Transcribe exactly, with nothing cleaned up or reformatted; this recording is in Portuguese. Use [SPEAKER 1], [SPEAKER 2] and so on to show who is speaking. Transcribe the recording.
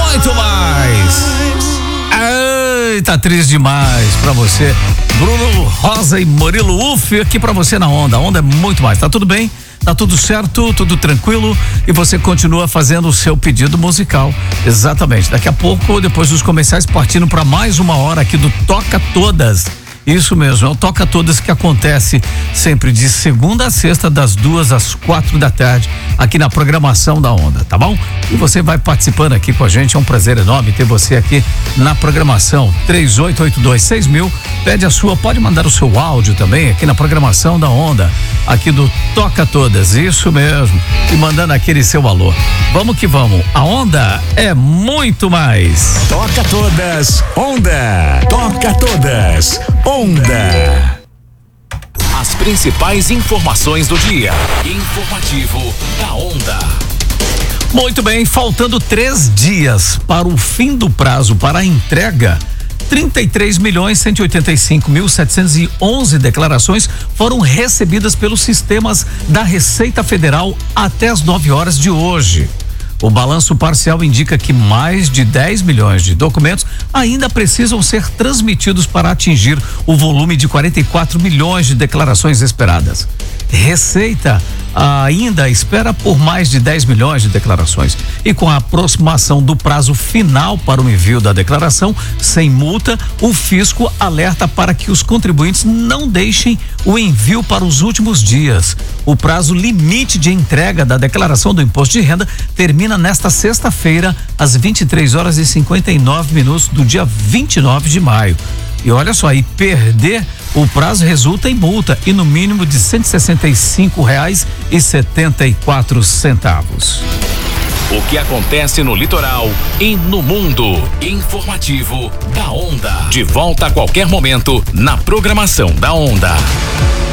[SPEAKER 1] muito mais. Eita, triste demais pra você. Bruno Rosa e Murilo Uff aqui pra você na Onda. A Onda é muito mais. Tá tudo bem? Tá tudo certo, tudo tranquilo e você continua fazendo o seu pedido musical. Exatamente. Daqui a pouco, depois dos comerciais, partindo para mais uma hora aqui do Toca Todas. Isso mesmo, é o Toca Todas que acontece sempre de segunda a sexta, das duas às quatro da tarde, aqui na programação da Onda, tá bom? E você vai participando aqui com a gente, é um prazer enorme ter você aqui na programação. três oito oito dois seis mil, pede a sua, pode mandar o seu áudio também aqui na programação da Onda, aqui do Toca Todas, isso mesmo, e mandando aquele seu alô. Vamos que vamos, a Onda é muito mais.
[SPEAKER 2] Toca Todas, Onda. Toca Todas, Onda.
[SPEAKER 3] As principais informações do dia. Informativo da Onda.
[SPEAKER 1] Muito bem, faltando três dias para o fim do prazo para a entrega, trinta e três milhões cento e oitenta e cinco mil setecentos e onze declarações foram recebidas pelos sistemas da Receita Federal até as nove horas de hoje. O balanço parcial indica que mais de dez milhões de documentos ainda precisam ser transmitidos para atingir o volume de quarenta e quatro milhões de declarações esperadas. Receita ainda espera por mais de dez milhões de declarações. E com a aproximação do prazo final para o envio da declaração, sem multa, o fisco alerta para que os contribuintes não deixem o envio para os últimos dias. O prazo limite de entrega da declaração do imposto de renda termina nesta sexta-feira, às vinte e três horas e cinquenta e nove minutos do dia vinte e nove de maio. E olha só, e perder o prazo resulta em multa e no mínimo de cento e sessenta e cinco reais e setenta e quatro centavos.
[SPEAKER 3] O que acontece no litoral e no mundo. Informativo da Onda. De volta a qualquer momento na programação da Onda.